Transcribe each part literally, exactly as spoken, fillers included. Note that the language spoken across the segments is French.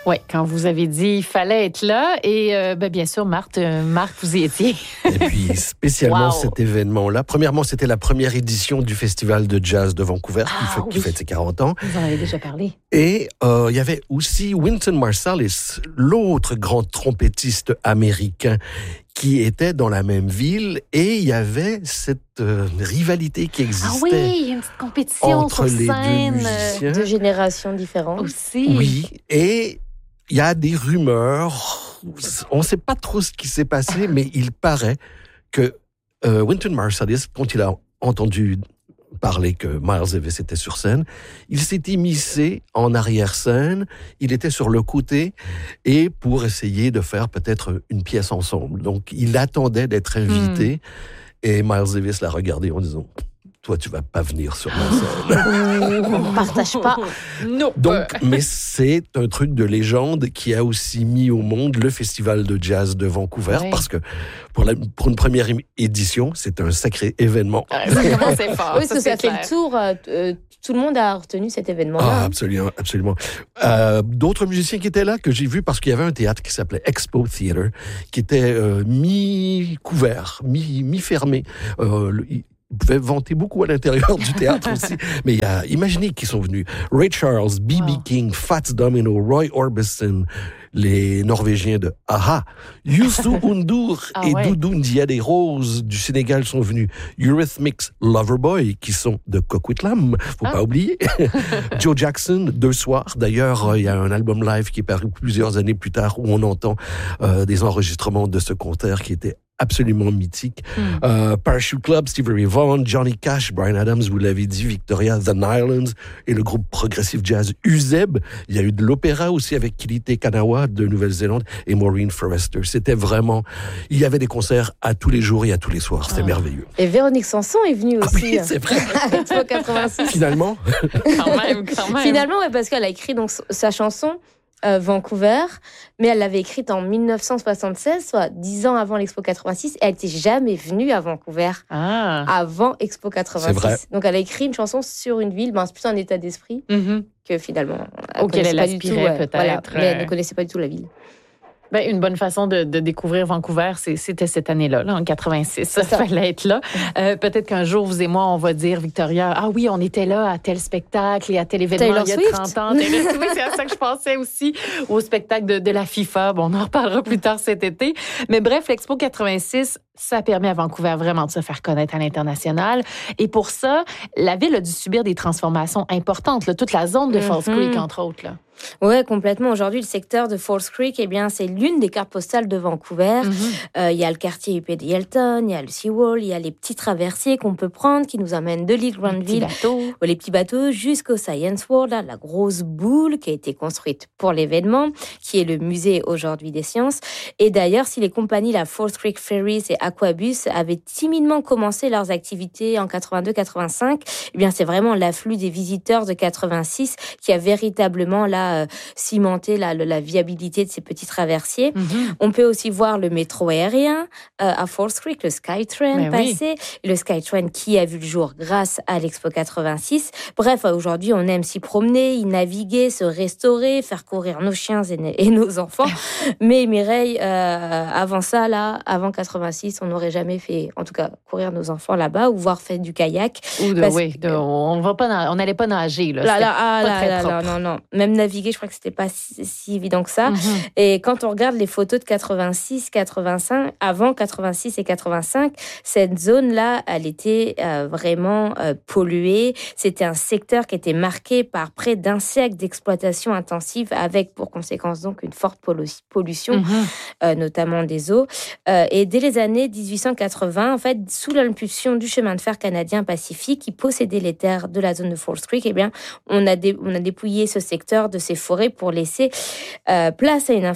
Oui, quand vous avez dit il fallait être là. Et euh, ben, bien sûr, Marthe, euh, Marc, vous y étiez. Et puis, spécialement Wow. cet événement-là. Premièrement, c'était la première édition du Festival de jazz de Vancouver, Ah, qui, fait, oui. qui fête ses quarante ans. Vous en avez déjà parlé. Et euh, il y avait aussi Wynton Marsalis, l'autre grand trompettiste américain, qui était dans la même ville. Et il y avait cette euh, rivalité qui existait. Ah oui, il y a une petite compétition entre sur les scène. deux musiciens. De générations différentes. Aussi. Oui, et il y a des rumeurs, on ne sait pas trop ce qui s'est passé, mais il paraît que euh, Wynton Marsalis, quand il a entendu parler que Miles Davis était sur scène, il s'est immiscé en arrière-scène, il était sur le côté, et pour essayer de faire peut-être une pièce ensemble. Donc, il attendait d'être invité, mm. et Miles Davis l'a regardé en disant... Toi, tu vas pas venir sur ma scène. On ne partage pas. Non. Donc, mais c'est un truc de légende qui a aussi mis au monde le Festival de jazz de Vancouver, oui. parce que pour, la, pour une première édition, c'est un sacré événement. Ah, ça commence fort. Oui, ça, ça fait le tour. Euh, tout le monde a retenu cet événement-là. Ah, absolument, absolument. Euh, d'autres musiciens qui étaient là, que j'ai vus, parce qu'il y avait un théâtre qui s'appelait Expo Theatre, qui était euh, mi-couvert, mi- mi-fermé. Euh, le, Vous pouvez vanter beaucoup à l'intérieur du théâtre aussi. Mais il y a, imaginez qui sont venus. Ray Charles, B B wow. King, Fats Domino, Roy Orbison, les Norvégiens de Aha, Youssou N'Dour ah, et ouais. Doudou Ndia des Roses du Sénégal sont venus. Eurythmics, Loverboy, qui sont de Coquitlam, faut ah. pas oublier. Joe Jackson, Deux Soirs. D'ailleurs, il y a un album live qui est paru plusieurs années plus tard où on entend euh, des enregistrements de ce concert qui était absolument mythique. Mm. Euh, Parachute Club, Stevie Ray Vaughan, Johnny Cash, Bryan Adams, vous l'avez dit, Victoria, The Nylons et le groupe progressif jazz Uzeb. Il y a eu de l'opéra aussi avec Kilite Kanawa de Nouvelle-Zélande et Maureen Forrester. C'était vraiment... Il y avait des concerts à tous les jours et à tous les soirs. C'était ah. merveilleux. Et Véronique Sanson est venue aussi. Ah oui, c'est vrai. À Expo quatre-vingt-six. Finalement. quand même, quand même. Finalement, ouais, parce qu'elle a écrit donc, sa chanson Euh, Vancouver, mais elle l'avait écrite en dix-neuf cent soixante-seize, soit dix ans avant l'Expo quatre-vingt-six, et elle n'était jamais venue à Vancouver ah. avant Expo quatre-vingt-six. C'est vrai. Donc elle a écrit une chanson sur une ville, ben, c'est plus un état d'esprit mm-hmm. que finalement elle auquel elle pas du tout, aspirait peut-être. Voilà, mais elle ne connaissait pas du tout la ville. Ben, une bonne façon de, de découvrir Vancouver, c'est, c'était cette année-là, là, en quatre-vingt-six. Ça, ça fallait être là. Euh, peut-être qu'un jour, vous et moi, on va dire, Victoria, ah oui, on était là à tel spectacle et à tel événement Taylor il y a Swift. trente ans. Taylor Swift, c'est à ça que je pensais aussi, au spectacle de, de la FIFA. Bon, on en reparlera plus tard cet été. Mais bref, l'Expo quatre-vingt-six, ça permet à Vancouver vraiment de se faire connaître à l'international. Et pour ça, la ville a dû subir des transformations importantes, là, toute la zone de Falls Creek, mm-hmm. entre autres, là. Oui, complètement. Aujourd'hui, le secteur de Falls Creek, eh bien, c'est l'une des cartes postales de Vancouver. Il mm-hmm. euh, y a le quartier U P de Yalton, il y a le Seawall, il y a les petits traversiers qu'on peut prendre qui nous amènent de l'île Granville, les petits bateaux, les petits bateaux jusqu'au Science World, là, la grosse boule qui a été construite pour l'événement, qui est le musée aujourd'hui des sciences. Et d'ailleurs, si les compagnies, la Falls Creek Ferries et Aquabus, avaient timidement commencé leurs activités en quatre-vingt-deux quatre-vingt-cinq, eh bien, c'est vraiment l'afflux des visiteurs de quatre-vingt-six qui a véritablement là Euh, cimenter la, la viabilité de ces petits traversiers. Mm-hmm. On peut aussi voir le métro aérien euh, à Falls Creek, le SkyTrain Mais passé, oui. le SkyTrain qui a vu le jour grâce à l'Expo quatre-vingt-six. Bref, aujourd'hui, on aime s'y promener, y naviguer, se restaurer, faire courir nos chiens et, et nos enfants. Mais Mireille, euh, avant ça, là, avant quatre-vingt-six, on n'aurait jamais fait, en tout cas, courir nos enfants là-bas ou voir faire du kayak. Ou de, oui, de, on va pas, on n'allait pas nager là. Là, là, ah, pas là, très là, propre. là, non, non, même naviguer, je crois que c'était pas si, si évident que ça. Mm-hmm. Et quand on regarde les photos de quatre-vingt-six, quatre-vingt-cinq, avant quatre-vingt-six et quatre-vingt-cinq, cette zone-là, elle était euh, vraiment euh, polluée. C'était un secteur qui était marqué par près d'un siècle d'exploitation intensive, avec pour conséquence donc une forte pollution, mm-hmm. euh, notamment des eaux. Euh, et dès les années dix-huit cent quatre-vingts, en fait, sous l'impulsion du chemin de fer canadien Pacifique, qui possédait les terres de la zone de Falls Creek, eh bien, on a, dé, on a dépouillé ce secteur de ses forêts pour laisser euh, place à une inf-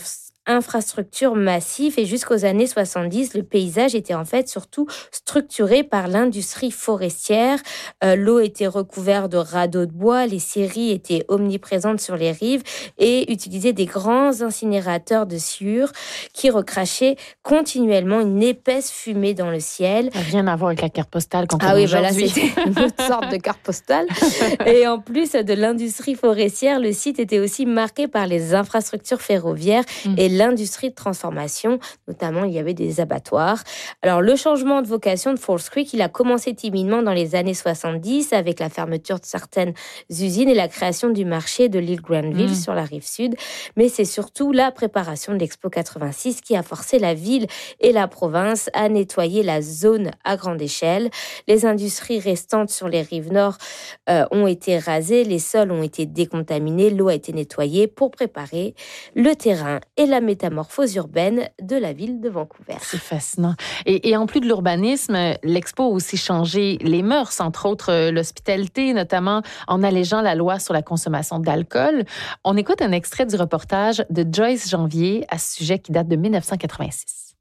infrastructures massives et jusqu'aux années soixante-dix, le paysage était en fait surtout structuré par l'industrie forestière. Euh, l'eau était recouverte de radeaux de bois, les scieries étaient omniprésentes sur les rives et utilisaient des grands incinérateurs de sciure qui recrachaient continuellement une épaisse fumée dans le ciel. Rien à voir avec la carte postale qu'on connaît ah oui, aujourd'hui. Bah là, c'était une autre sorte de carte postale. Et en plus de l'industrie forestière, le site était aussi marqué par les infrastructures ferroviaires mmh. et l'industrie de transformation. Notamment, il y avait des abattoirs. Alors, le changement de vocation de Falls Creek, il a commencé timidement dans les années soixante-dix avec la fermeture de certaines usines et la création du marché de l'île Granville mmh. sur la rive sud. Mais c'est surtout la préparation de l'Expo quatre-vingt-six qui a forcé la ville et la province à nettoyer la zone à grande échelle. Les industries restantes sur les rives nord euh, ont été rasées, les sols ont été décontaminés, l'eau a été nettoyée pour préparer le terrain et la métamorphose urbaine de la ville de Vancouver. C'est fascinant. Et, et en plus de l'urbanisme, l'Expo a aussi changé les mœurs, entre autres l'hospitalité, notamment en allégeant la loi sur la consommation d'alcool. On écoute un extrait du reportage de Joyce Janvier à ce sujet qui date de dix-neuf cent quatre-vingt-six.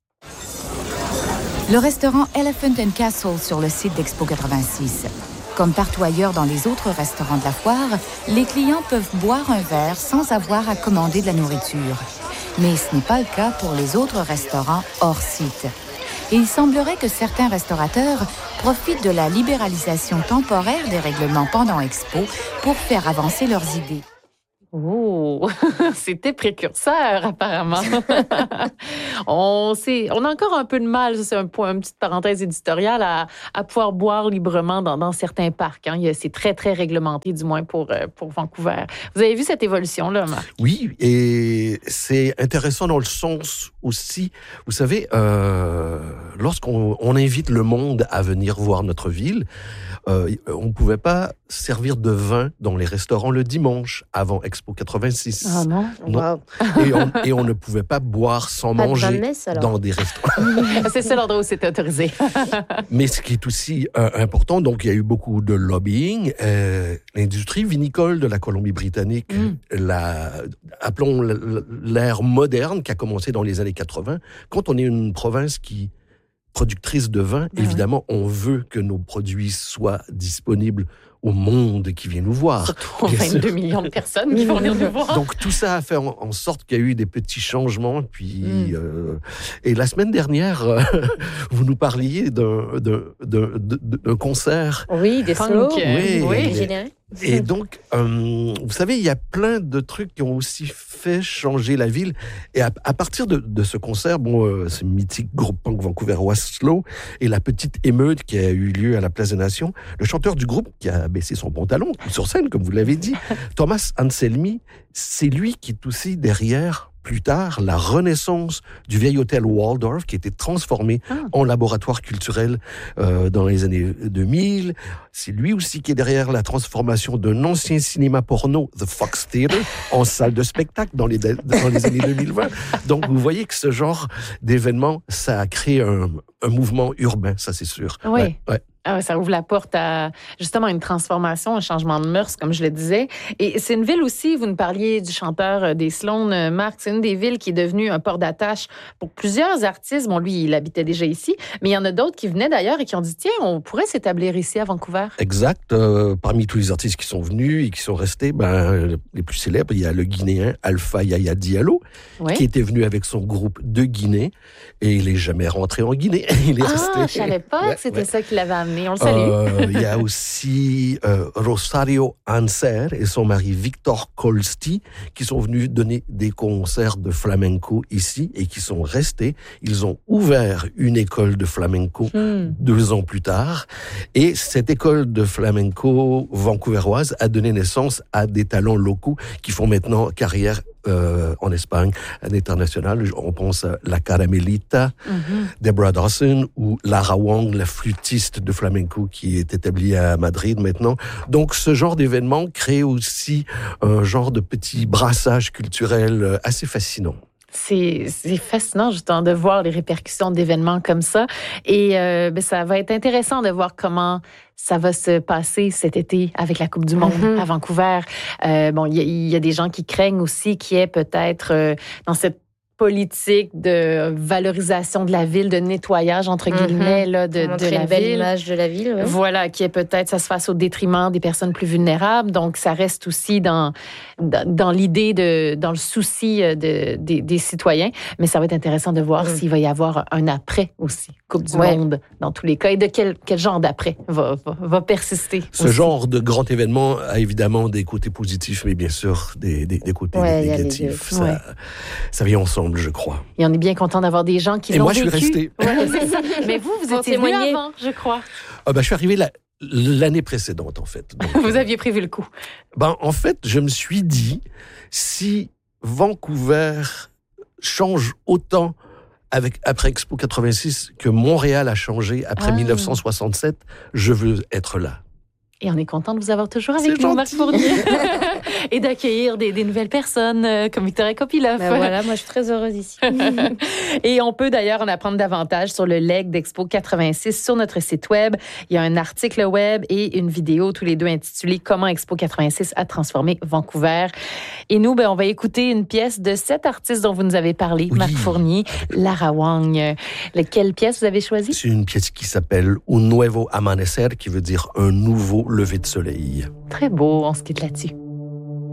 Le restaurant Elephant and Castle sur le site d'Expo quatre-vingt-six. Comme partout ailleurs dans les autres restaurants de la foire, les clients peuvent boire un verre sans avoir à commander de la nourriture. Mais ce n'est pas le cas pour les autres restaurants hors site. Et il semblerait que certains restaurateurs profitent de la libéralisation temporaire des règlements pendant Expo pour faire avancer leurs idées. Oh, c'était précurseur apparemment. on, sait, on a encore un peu de mal, c'est un point, une petite parenthèse éditoriale, à, à pouvoir boire librement dans, dans certains parcs. Hein. C'est très, très réglementé, du moins pour, pour Vancouver. Vous avez vu cette évolution-là, Marc? Oui, et c'est intéressant dans le sens aussi, vous savez, euh, lorsqu'on on invite le monde à venir voir notre ville, euh, on ne pouvait pas servir de vin dans les restaurants le dimanche avant Expo quatre-vingt-six. Ah non? non. Wow. Et, on, et on ne pouvait pas boire sans pas manger de messe, dans des restaurants. C'est ça l'endroit où c'est autorisé. Mais ce qui est aussi euh, important, donc il y a eu beaucoup de lobbying. Euh, l'industrie vinicole de la Colombie-Britannique, mm. la, appelons l'ère moderne qui a commencé dans les années quatre-vingts, quand on est une province qui productrice de vin, ben évidemment, oui. on veut que nos produits soient disponibles au monde qui vient nous voir. Surtout vingt-deux millions de personnes qui vont venir nous voir. Donc, tout ça a fait en, en sorte qu'il y a eu des petits changements. Puis, mm. euh, et la semaine dernière, euh, vous nous parliez d'un, d'un, d'un, d'un concert. Oui, des slow. Oui, oui. Générique. Et donc, euh, vous savez, il y a plein de trucs qui ont aussi fait changer la ville. Et à, à partir de, de ce concert, bon, euh, ce mythique groupe punk vancouverois Slow et la petite émeute qui a eu lieu à la Place des Nations, le chanteur du groupe qui a baissé son pantalon sur scène, comme vous l'avez dit, Thomas Anselmi, c'est lui qui est aussi derrière, plus tard, la renaissance du vieil hôtel Waldorf qui a été transformé ah. en laboratoire culturel euh, dans les années deux mille. C'est lui aussi qui est derrière la transformation d'un ancien cinéma porno, The Fox Theatre, en salle de spectacle dans les, dans les années deux mille vingt. Donc, vous voyez que ce genre d'événement, ça a créé un, un mouvement urbain, ça c'est sûr. Oui. Ouais, ouais. Ah, ça ouvre la porte à justement une transformation, un changement de mœurs, comme je le disais. Et c'est une ville aussi, vous nous parliez du chanteur des Sloan, Marc, c'est une des villes qui est devenue un port d'attache pour plusieurs artistes. Bon, lui, il habitait déjà ici, mais il y en a d'autres qui venaient d'ailleurs et qui ont dit, tiens, on pourrait s'établir ici à Vancouver. Exact. Euh, parmi tous les artistes qui sont venus et qui sont restés, ben, les plus célèbres, il y a le Guinéen Alpha Yaya Diallo, oui. qui était venu avec son groupe de Guinée et il n'est jamais rentré en Guinée. Il est ah, resté. je savais pas ouais, que c'était ouais. ça qui l'avait amené. On le salue. Euh, il y a aussi euh, Rosario Anser et son mari Victor Kolsti qui sont venus donner des concerts de flamenco ici et qui sont restés. Ils ont ouvert une école de flamenco hmm. deux ans plus tard. Et cette école de flamenco vancouveroise a donné naissance à des talents locaux qui font maintenant carrière Euh, en Espagne, à l'international. On pense à la Caramelita, mm-hmm. Deborah Dawson ou Lara Wong, la flûtiste de flamenco qui est établie à Madrid maintenant. Donc, ce genre d'événement crée aussi un genre de petit brassage culturel assez fascinant. C'est, c'est fascinant justement de voir les répercussions d'événements comme ça. Et euh, ben, ça va être intéressant de voir comment ça va se passer cet été avec la Coupe du Monde mm-hmm. à Vancouver. Euh, bon, il y, y a des gens qui craignent aussi qu'il y ait peut-être euh, dans cette politique de valorisation de la ville, de nettoyage, entre guillemets, mm-hmm. là, de, de la une belle ville. image de la ville. Ouais. Voilà, qui est peut-être, ça se fasse au détriment des personnes plus vulnérables. Donc, ça reste aussi dans, dans, dans l'idée, de, dans le souci de, des, des citoyens. Mais ça va être intéressant de voir mm. s'il va y avoir un après aussi, Coupe du ouais. Monde, dans tous les cas. Et de quel, quel genre d'après va, va, va persister. Ce aussi. genre de grand événement a évidemment des côtés positifs, mais bien sûr, des, des, des côtés ouais, négatifs. Ça, ouais. ça vient ensemble, je crois. Et on est bien content d'avoir des gens qui Et l'ont moi, vécu. je suis resté. Ouais, c'est ça. Mais vous, vous étiez venu avant, je crois. Ah ben, je suis arrivé là, l'année précédente, en fait. Donc, vous aviez prévu le coup. Ben, en fait, je me suis dit, si Vancouver change autant avec, après Expo quatre-vingt-six que Montréal a changé après ah. dix-neuf cent soixante-sept, je veux être là. Et on est content de vous avoir toujours avec C'est nous, Marc Fournier. Et d'accueillir des, des nouvelles personnes euh, comme Victoria Kopylov. Ben voilà, moi je suis très heureuse ici. Et on peut d'ailleurs en apprendre davantage sur le leg d'Expo quatre-vingt-six sur notre site web. Il y a un article web et une vidéo, tous les deux intitulés « Comment Expo quatre-vingt-six a transformé Vancouver ». Et nous, ben, on va écouter une pièce de cet artiste dont vous nous avez parlé, oui. Marc Fournier, Lara Wang. Quelle pièce vous avez choisie? C'est une pièce qui s'appelle « Un nuevo amanecer », qui veut dire « un nouveau lever de soleil ». Très beau, on se quitte là-dessus.